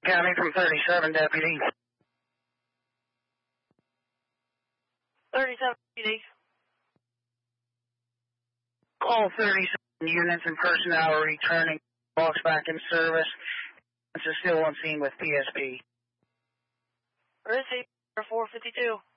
County from 37, deputy. 37, PD. All 37 units and personnel are returning. Walks back in service. This is still on scene with PSP. Where is he? 452.